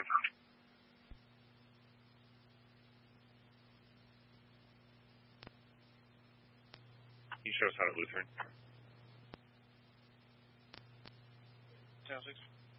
Lutheran. Can you show us how to Lutheran? Channel 6.